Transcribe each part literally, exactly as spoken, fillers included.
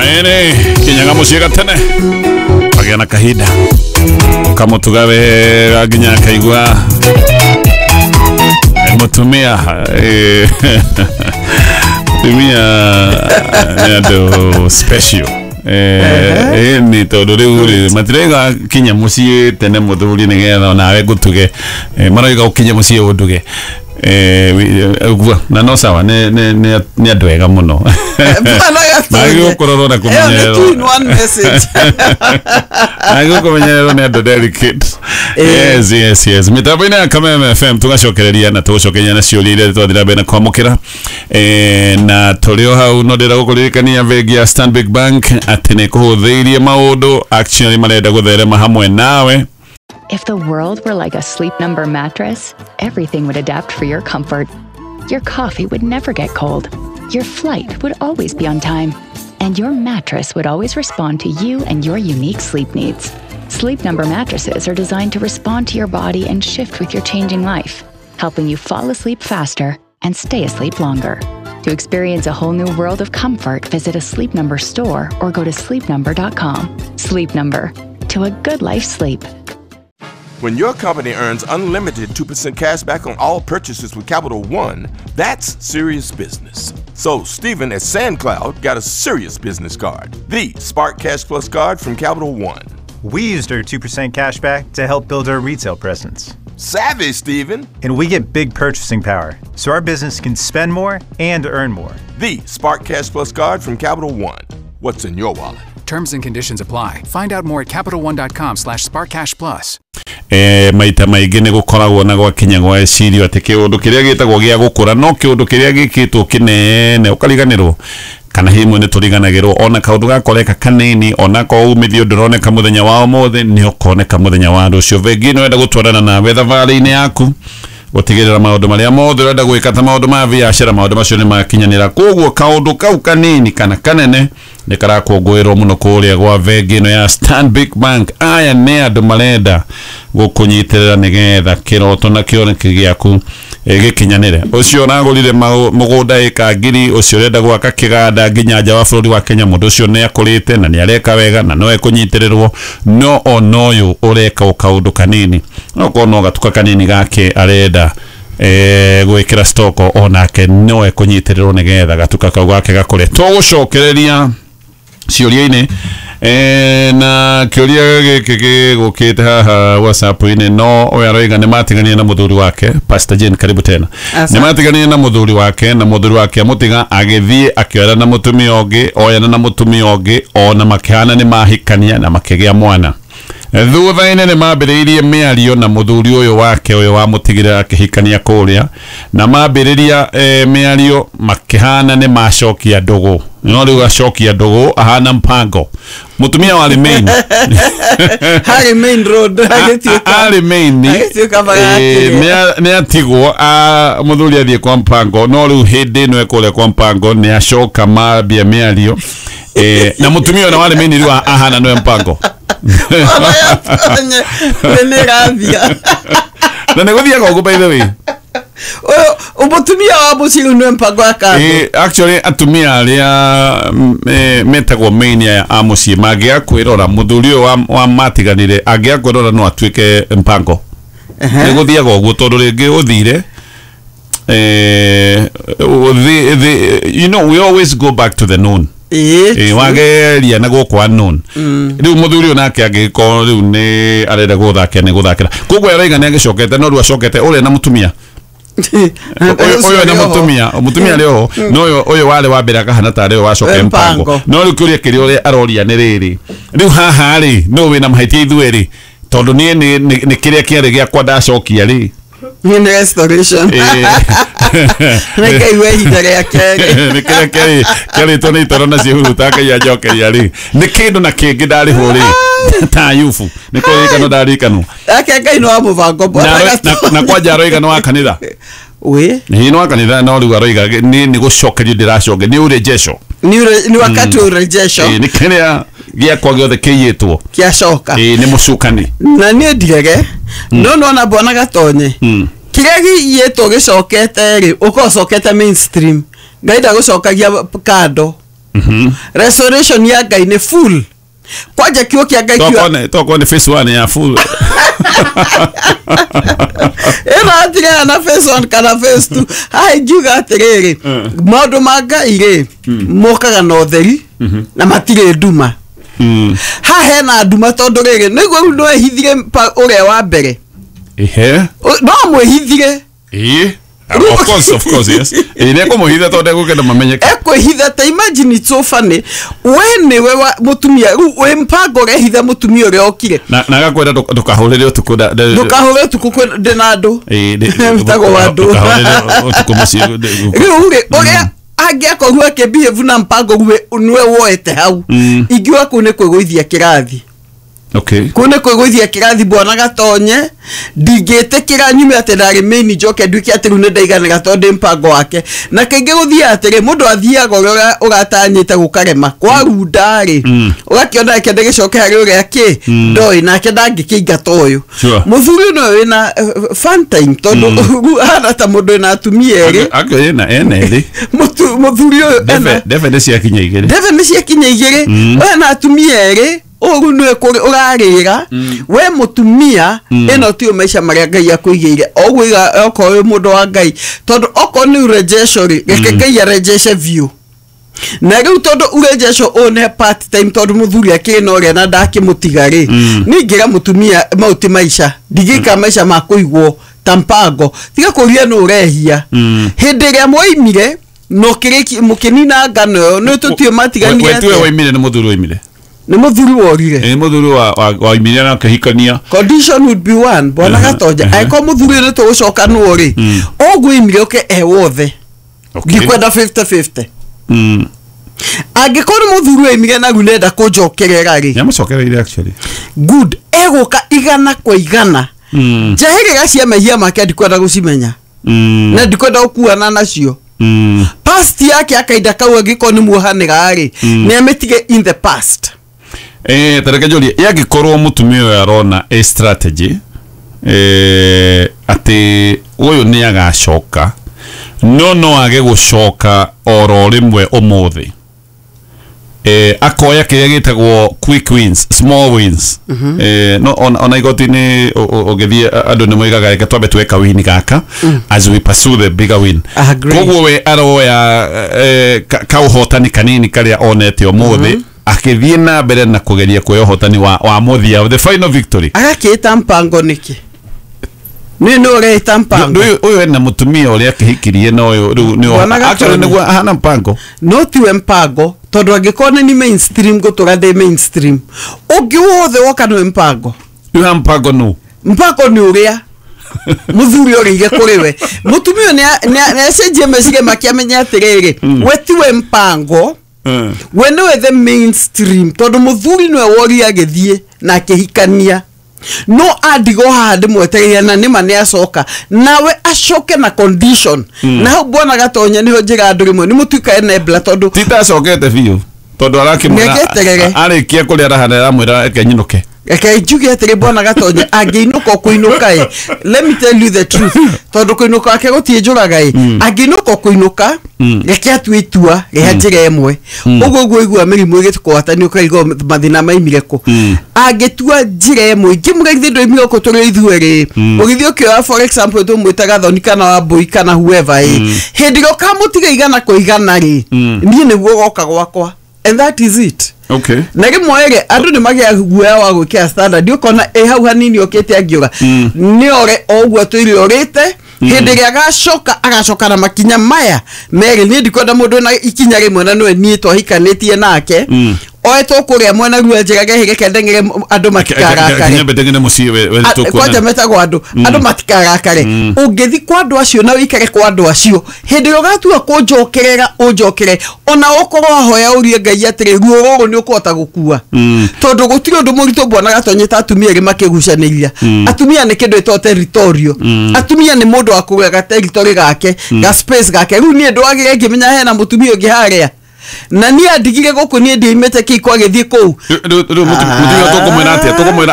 Aene kinyaga musiga tene agena kahida kama tugabe aginya kaigwa mutumia eh tumia ndo special eh ni todo uri matrega kinya musie tene muthuri nigetha nawe gutuge maraiga ukinya musie uduge eh na no sawa ne ne ne adwega muno mago korora kumenyero one message mago kumenyero ne ado delicate yes yes yes mitabina kama F M tugashokereria na tucokeria na ciolire twathira bena kwamukira eh na tolio hau no ndira gukuririkania bengi ya Stanbic Bank atene kuhuthirie maundu actually marenda gutherema hamwe nawe. If the world were like a Sleep Number mattress, everything would adapt for your comfort. Your coffee would never get cold. Your flight would always be on time. And your mattress would always respond to you and your unique sleep needs. Sleep Number mattresses are designed to respond to your body and shift with your changing life, helping you fall asleep faster and stay asleep longer. To experience a whole new world of comfort, visit a Sleep Number store or go to sleep number dot com. Sleep Number. To a good life sleep. When your company earns unlimited two percent cash back on all purchases with Capital One, that's serious business. So Stephen at SandCloud got a serious business card, the Spark Cash Plus card from Capital One. We used our two percent cash back to help build our retail presence. Savvy, Stephen. And we get big purchasing power, so our business can spend more and earn more. The Spark Cash Plus card from Capital One. What's in your wallet? Terms and conditions apply. Find out more at capital one dot com slash spark cash plus. eh maita maige ne gukoragwo na gwa kinya gwa ecirio ateke undu kiria gitagwo gia gukura no ki undu kiria gikitwo kinene ukariganirwo kana himwe ne turiganagirwo ona kaundu gakoreka kanini ona ko umithio ndironeka muthenya wa umothe ni ukoneka muthenya wa rucio vengi no wenda gutwarana na wetha vale-ini yaku gutigirira maundu maria mothe wenda gwika ta maundu ma biashara maundu macio ni makinyanira koguo kaundu kau kanini kana kanene ni karakongwirwo muno kuria gwa vengi no ya Stanbic Bank. Aya ne andu marenda gukunyitirira nigetha kiroto na kioneki giaku gikinyanire. Ucio nagurire mugunda eka ngiri ucio renda gwaka kiganda nginya nja wa bururi wa Kenya mundu ucio ni akurite na ni areka wega na no ekunyitirirwo no onoyo ureka ukaundu kanini no kono gatuka kanini gake arenda eh gwikira stoko onake no ekunyitirirwo nigetha gatuka kau gake gakore tugucokereria ciuria-ini eh na kiuria giki gukite haha WhatsApp ine no oyaroiga ni matigania na muthuri wake Pastor Jane karibu tena ni matigania na muthuri wake na muthuri wake amutiga agithie akioya na mutumia ongi oyana na mutumia ongi ona makihana ni mahikania na makigia mwana thutha ine ni mambiriirie miario na muthuri uyu wake uyu wa mutigirira akihikania kuria na mambiriria eh, miario makihana ni macokia ndugu no riu acokia ndugu ahana mpango mutumia wa remain hari main road agitio remain ni atigwo a muthuri athie kwa mpango no riu hindi no ekole kwa mpango ni acoka mambia miario eh na mutumia na wa remain riu ahana no mpango Veneravia. Na negodia kwa by the way. Oyo ubotumia wabo silu no mpago akando. Eh actually atumia aria metagwo main ya amuci magia kwirora muthuri wa wa matiganire agia kwirora no atwike mpango. Negodia kwa gutondo ringi uthire eh you know we always go back to the known. Eh wageria na gukwa known riu muthuri onake agiko riu ni arenda guthakia ni guthakira koguo araiga ni agicokete no ru acokete ule na mutumia oyo na mutumia mutumia leo no oyo wale wabera kahana tare wacoke mpango no ru kuria kiri ule aroria ni riri riu haha ri no we na mahiti ithueri tondu ni ni kiria kiari gia kwa ndacokia ri ni restoration Nike we hidare ya kere Nike kere kere toni torona cihu taka ya joke yari ni kindu na kingi ndari huri ta yufu ni kurika no ndari kanu ake kai no amuvango bora na kwa jaro iga no akanitha we ni no akanitha no ru aroiga ni ni gucokerio ndiracoke ni urejesho ni ni wakati urejesho ni kenya gia kwa giothe kiyetwo kiacoka eh ni mucukani na ni ndirege no no na bona gatonye kiregi yeto gicokete ri ukocokete mainstream ngaida gucokagia kando restoration ya Ngai ni full kwaja kio kia Ngai kio tokone tokone phase one ya full era atire na phase one kana phase two hai juga atiriri maundu ma Ngai ri mokaga no theri na matire nduma ha hena nduma tondu riri niguo no ehithire uria wa mbere ehe no mwehithire eh of course of course yes ine ko muhitha tondu gukenda mamenyeka ekwihitha ta imagine it's so funny wene we mutumia we mpango rehitha mutumia uri okire na naga kwenda tukahurire utuku tukahurire utuku kwenda na andu eh mtago wa andu tukahurire utuku muci riu uria angiakorwo akibehave na mpango gwe nwe woete hau ingiwa kune kwigwithia kirathi okay kune kwigwithia kirathi bwana gatonye ndingitikira nyume ati ndari main joke nduki ati rune ndaigana gatonde mpango wake na kenge guthia ati mundu athiaga uria ugatanyite gukarema kwa rundari ugakiona kende gicoke hari uria ki ndoi nake ndangikinga toyo muthuri no wina fun time tondu ana ta mundu na atumia eri akyo ena ena eri muthuri uyu ena deve nĩ ciakinya igĩrĩ deve nĩ ciakinya igĩrĩ we na atumia eri ogu nwe kuri urarira we mutumia eno tio maisha maria Ngai akuigire ogu iga oko mundu wa Ngai tondu oko ni rejesori reke Ngai ya rejeshe view na riu tondu urejesho one part time tondu muthuri akina uria na ndakimutigari ningira mutumia mauti maisha ndigika maisha makuigwo tampango tiga kuria no urehia hindi ria moimire no kiriki mukinina ngano no tutio matigania wetu waimire ni muthuri waimire ni muthuri worire eh muthuri wa wa imira na kahikania condition would be one bona gatoja aiko muthuri ni to ucoka no ri ogu imire oke e wothe ndikwenda fifty fifty mm agikora muthuri wa imire na gunenda kujokerera ri yamucokereire actually good egoka igana kwa igana jahiri gacia mehia make ndikwenda gucimenya na ndikwenda ukuana nacio past yake akaida kawa giko ni muhanira ri ni ametige in the past eh tareke joli yagikorwo mutumia uyu arona a strategy eh ati uyu ni agacoka no no age gucoka oro rimwe umuthi eh akoya kiria gitagwo quick wins small wins eh no on on igotini ogethie andu ni moigaga reke twambe tweka win gaka as we pursue the bigger win koguo we aroya eh ka uhotani kanini karia onete umuthi akithie na mbere na kugeria kuoya uhotani wa wa muthia the final victory agakita mpango niki ni no re tampango uyu ena mutumia uria kihikirie no uyu ni actually ni hana mpango no tiwe mpango tondu angikona ni mainstream gutura the mainstream ugi wothe woka no mpango yu mpango no mpango ni uria muthuri orige kuriwe mutumia ni ni cenjie mecire makiamenya atiriri we tiwe mpango we no the mainstream tondu muthuri no wori agithie na kihikania no adigo hadi mweteria na nima ni acoka nawe acoke na condition na bwana gatonya niho njira andu rimwe ni mutuika enabler tondu tita acokete biu tondu arakimura arikia kuria arahanera mwira ekenyinuke eke juge atiri bwana gatonya agiinuka kuinuka e let me tell you the truth tondu kuinuka ake gutie njuraga e agiinuka kuinuka reke atwitua reha njira emwe ugo ugo igua mirimu igitkwatani ukaigo mathina maimire ko agitua njira emwe ngimugaithi ndo imiro ko turi ithuere ugithio kio for example to mwitaga thoni kana wa boy kana whoever e hindiro kamutiga igana ko igana ri nie niguo goka gwakwa and that is it okay nage moere andu ni magia guoya wa gwikia standard ukona e hau hanini okete agiuga ni ore ogwo twiri orite hindi ria gacoka agacoka na makinya maya mere ni ndikwenda mundu na ikinya rimwe na no ni twahikanitie nake oeto kuria mwana ruo njega hige kendengere andu matikarakare nyambe tengene mucie we tuko kwa jameta kwa andu andu matikarakare ungethi kwa andu acio na wikare kwa andu acio hindi yogatua kunjokerera unjokere ona okorwo ahoya urie Ngai atire ruo rogo ni ukota gukua tondu gutire undu murito bwana gatonyeta atumia ri makigucaniria atumia ni kindu ito territorio atumia ni mundu akugaga territory gake ga space gake ru ni ndwagire ngimenya hena mutumia ungi haria na ni adigire goku ni ndimete kiko agithie kou mutumia tukumwira atia tukumwira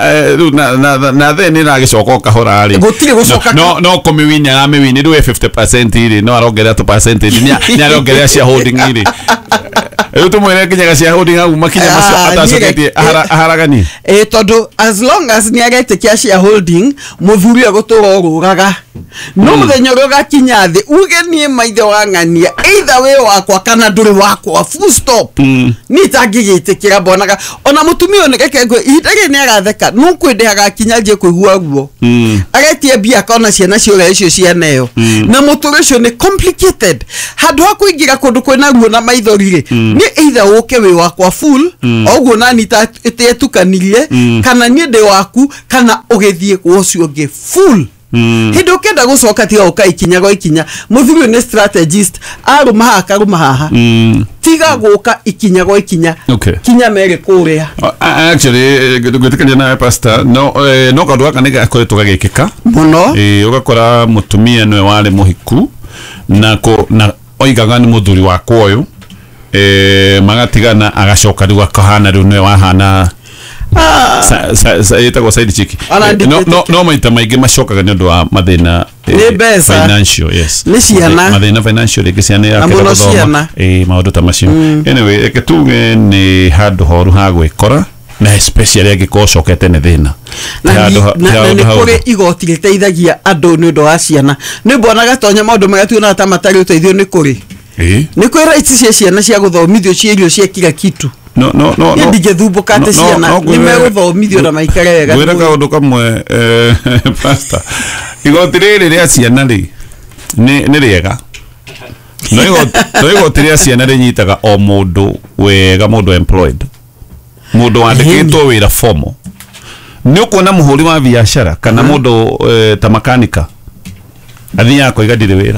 na na then ni agicoka kahora ari gutire gucoka no no kumiwinya na miwini ndu fifty percent iri no arongerea two percent ni ni arongerea cia holding iri Eyo to mwere kinyaga cia holding au makinya macio atacoketie aharagani. Eh tondu as long as ni agete kia cia holding muthuri agutura ururaga. No muthenya uria gakinya thi uge nie maithe wa ng'ania either we wakwa kana nduri wakwa full stop. Ni tangigitikira bonaga ona mutumia one geke ngo ihinda ni agatheka no kwende agakinya je kuigua guo. Agetie bia kana ciana ciora icio ciana iyo. Na muturi ucio ni complicated. Handu ha kuingira kundu kwina ruo na maithori ni either uke we wakwa full oguo nani ta etukanirie kana nie de waku kana ugethie gwocio nge full. Hindo kenda gucoka tiga uka ikinya go ikinya muthuri ni strategist aruma haka ruma haha tiga guka ikinya go ikinya kinya mere kuria. Actually gwetikania na pastor no no kadwa kanega akoretwo gagikika muno eh ugakora mutumia nwe wale muhiku na ko na oigaga ni muthuri wa kwoyo eh magatigana agacoka riu akahana riu nwe wahana sa sa sa ita go side chiki no no no maita maige macokaga ni ndu wa mathina financial yes ni ciana mathina financial ikiciana ya kira eh maundu ta macio anyway eketuge ni handu horu ha gwikora na especially agikocokete ne thina na ni kuri igoti riteithagia andu ni ndu wa ciana ni mbona gatonya maundu magatu na ta matari uteithio ni kuri eh ni kuri rights cia ciana cia guthomithio cia irio cia kila kitu. No no no no. Ndige thubuka te ciana ni meguthomithio na maikare wega. Gwira kaundu kamwe eh pastor. Igoti riri ria ciana ri ni ni riega. No igoti no igoti ria ciana rinyitaga o mundu wega mundu employed. Mundu wandikitwo wira formal. Ni ukuona muhuri wa biashara kana mundu ta makanika. Athia koiga ndire wira.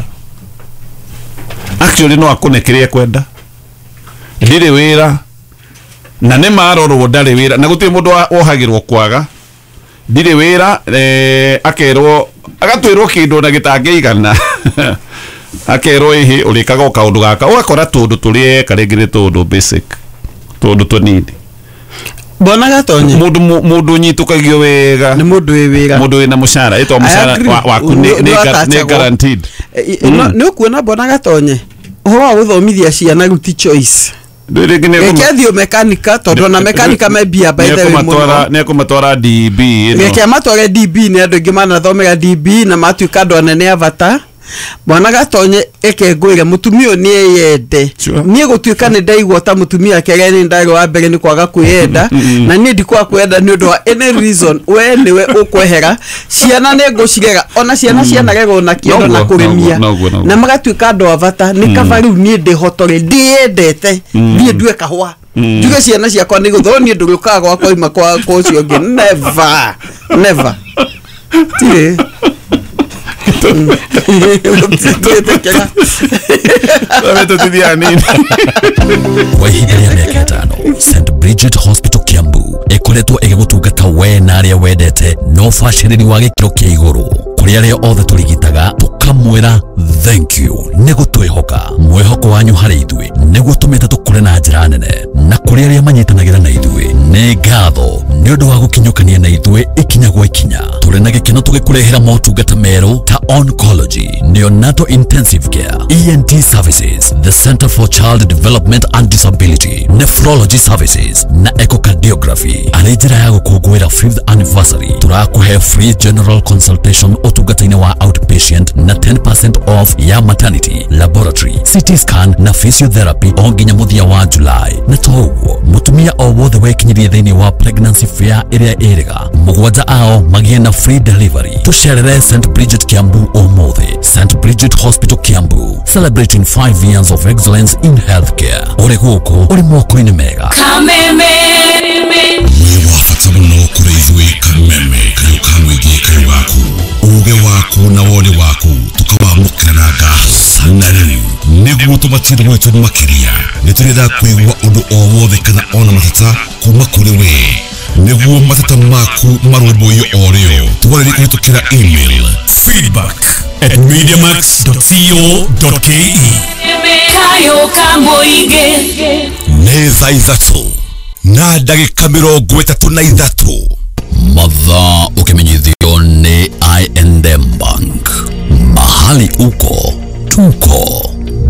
Actually no akunekiria kwenda. Ndire wira na ne marorwo ndare wira na guti mundu ohagirwo kwaga ndire wira eh akerwo agatwirwo kindu na gitangeigana akerwo ihi urikaga kaundu gaka ugakora tundu turie karingire tundu basic tundu tunini bona gatonye mundu mundu nyitukagio wega ni mundu wi wira mundu wina mushara ito mushara waku ni guaranteed ni ukuona bona gatonye ho guthomithia ciana ruti choice Gekethio mekanika tondu na mekanika mebia by the way muno ne kumatwara D B ino geke matwara D B ne andu ngimana thomera D B na matuika andu anene avata mwana gatonye eke ngwire mutumio ni yende ni gutuika ni ndaigwa ta mutumia kege ni ndairo wa mbere ni kwaga kwiyenda na ni ndikwa kwenda ni undu wa any reason we niwe ukwehera ciana ne ngucirega ona ciana ciana rego na kiondo na kurimia na magatuika andu avata ni kabaru ni ndihotore ndiendete ni ndue kahwa njuge ciana ciakwa ni guthoni ndu gukaga gwakwa ima kwa kucio ngi never never tire Kwa ihinda rĩa mĩaka ĩtano Saint Bridget Hospital Kiambu ĩkoretwo ĩgĩgũtungata we na arĩa wendete na ũbacĩrĩri wa gĩkĩro kĩa igũrũ kũrĩ arĩa othe tũrigitaga tũkamwĩra thank you nĩ gũtwĩhoka mwĩhoko wanyu harĩ ithuĩ nĩguo tũmĩte tũkũre na njĩra nene na kũrĩ arĩa manyitanagĩra na ithuĩ nĩ ngatho nĩ ũndũ wa gũkinyũkania na ithuĩ ikinya gwa ikinya tũrĩ na gĩkeno tũgĩkũrehera motungata merũ ta oncology, neonatal intensive care, E N T services, the Center for Child Development and Disability, nephrology services, na echocardiography. Anejira ya gũkũngũĩra fifth anniversary, tũrakũhe free general consultation ũtungata-inĩ wa outpatient na ten percent off ya maternity, laboratory, C T scan na physiotherapy o nginya mũthia wa July. Na to ũguo, mũtumia o wothe wekinyirie thĩinĩ wa pregnancy fair ĩrĩa ĩrĩga, mũgwanja ao magĩe na free delivery. Tũcerere Saint Bridget Kiambu Omothe. Saint Bridget Hospital Kiambu, celebrating five years of excellence in healthcare. Ore guko, ore moko-inĩ mega. Kameme mwe wafata muno kuri ithuĩ Kameme kayo kamwĩgie kayo gaku uge waku na wone waku tukawamũkĩra na ngatho na rĩu nĩguo tũmatire gwitũ makĩria nĩtũrenda kũigua ũndũ o wothe kana ona matata kuma kũrĩ we nĩguo matata maku marũmbũiyo o rĩo tũgwarĩrie kũhĩtũkĩra email feedback at mediamax dot co dot ke kayo kamũige nĩ thaa ithatũ na ndagĩka mĩrongo ĩtatũ na ithatũ mathaa ũkĩmenyithio nĩ I and M Bank mahali uko tuko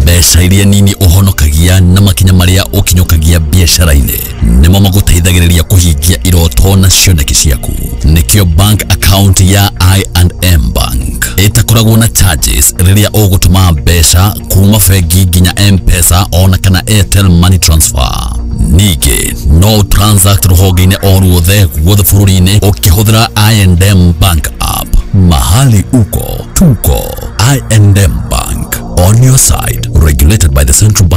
mbeca iria nini uhonokagia na makinya maria ukinyokagia biashara-ini nimo maguteithagiriria kuhingia iroto na cioneki ciaku. Nikio bank account ya I and M Bank itakoragwo na charges riria ugutuma mbeca kuma bengi nginya M-Pesa ona kana Airtel money transfer. Nige no transact ruhonge-ini o ruothe guothe bũrũri-inĩ ukihũthĩra I and M Bank app. Mahali uko tuko I and M Bank, on your side, regulated by the Central Bank